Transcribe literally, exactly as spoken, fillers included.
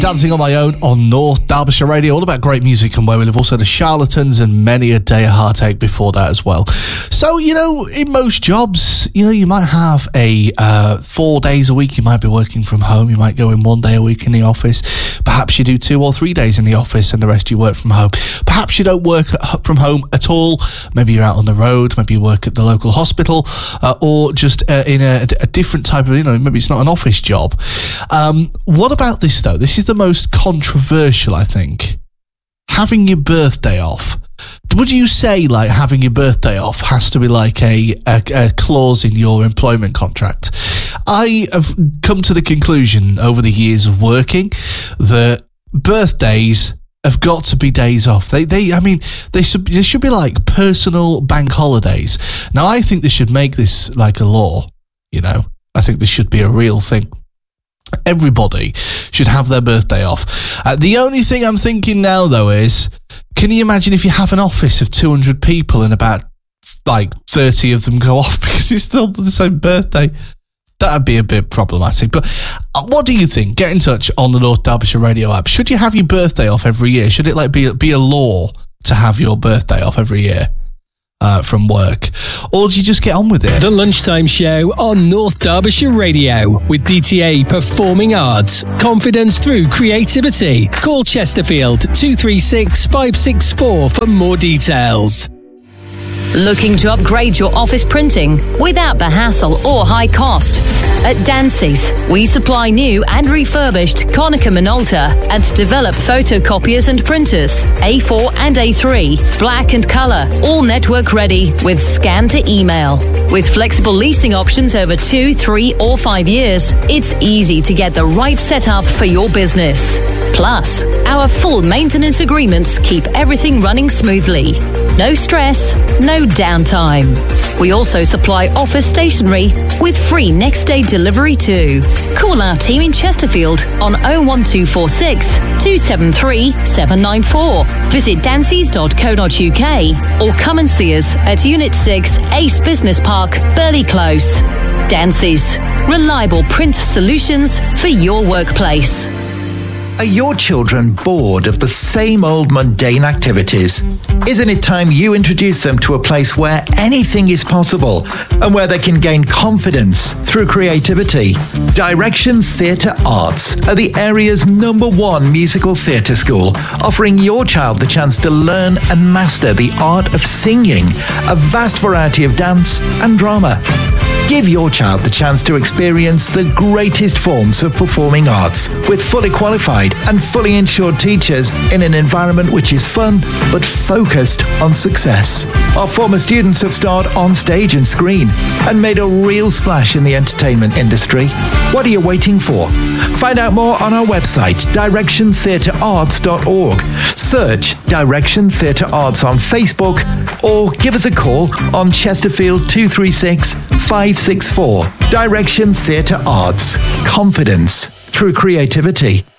Dancing on My Own on North Derbyshire Radio, all about great music and where we live. Also the Charlatans and Many a Day of Heartache before that as well. So, you know, in most jobs, you know, you might have a uh, four days a week, you might be working from home, you might go in one day a week in the office. Perhaps you do two or three days in the office and the rest you work from home. Perhaps you don't work at, from home at all. Maybe you're out on the road, maybe you work at the local hospital, uh, or just uh, in a, a different type of, you know, maybe it's not an office job. Um, what about this though? This is the most controversial, I think. Having your birthday off. Would you say like having your birthday off has to be like a, a, a clause in your employment contract? I have come to the conclusion over the years of working that birthdays have got to be days off. They, they, I mean, they should, they should be like personal bank holidays. Now, I think they should make this like a law, you know. I think this should be a real thing. Everybody should have their birthday off. Uh, the only thing I'm thinking now, though, is can you imagine if you have an office of two hundred people and about like thirty of them go off because it's still the same birthday? That'd be a bit problematic. But uh, what do you think? Get in touch on the North Derbyshire Radio app. Should you have your birthday off every year? Should it like be be a law to have your birthday off every year? Uh, from work, or do you just get on with it? The Lunchtime Show on North Derbyshire Radio with D T A Performing Arts. Confidence through creativity. Call Chesterfield two three six, five six four for more details. Looking to upgrade your office printing without the hassle or high cost? At Dancy's, we supply new and refurbished Konica Minolta and develop photocopiers and printers, A four and A three, black and colour, all network ready with scan to email. With flexible leasing options over two, three or five years, it's easy to get the right setup for your business. Plus, our full maintenance agreements keep everything running smoothly. No stress, no downtime. We also supply office stationery with free next day delivery too. Call our team in Chesterfield on oh one two four six, two seven three, seven nine four. Visit dancys dot co dot uk or come and see us at Unit six, Ace Business Park, Burley Close. Dancy's, reliable print solutions for your workplace. Are your children bored of the same old mundane activities? Isn't it time you introduce them to a place where anything is possible and where they can gain confidence through creativity? Direction Theatre Arts are the area's number one musical theatre school, offering your child the chance to learn and master the art of singing, a vast variety of dance and drama. Give your child the chance to experience the greatest forms of performing arts with fully qualified and fully insured teachers in an environment which is fun but focused on success. Our former students have starred on stage and screen and made a real splash in the entertainment industry. What are you waiting for? Find out more on our website, direction theatre arts dot org. Search Direction Theatre Arts on Facebook or give us a call on Chesterfield two three six, five six four. Direction Theatre Arts. Confidence through creativity.